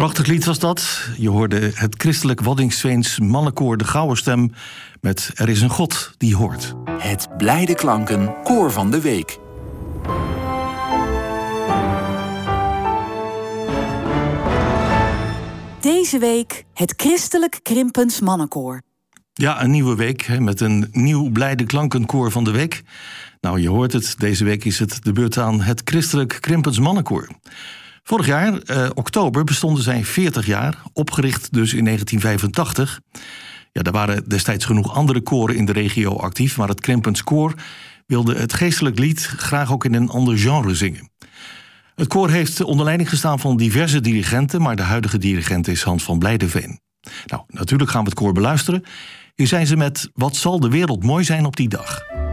Prachtig lied was dat. Je hoorde het christelijk Waddinxveens mannenkoor De Gouden Stem met Er is een God die hoort. Het Blijde Klanken Koor van de Week. Deze week het Christelijk Krimpens Mannenkoor. Ja, een nieuwe week met een nieuw Blijde Klankenkoor van de week. Nou, je hoort het, deze week is het de beurt aan het Christelijk Krimpens Mannenkoor. Vorig jaar, oktober, bestonden zij 40 jaar, opgericht dus in 1985. Ja, er waren destijds genoeg andere koren in de regio actief, maar het Krimpens Koor wilde het geestelijk lied graag ook in een ander genre zingen. Het koor heeft onder leiding gestaan van diverse dirigenten, maar de huidige dirigent is Hans van Blijdeveen. Nou, natuurlijk gaan we het koor beluisteren. Hier zijn ze met Wat zal de wereld mooi zijn op die dag.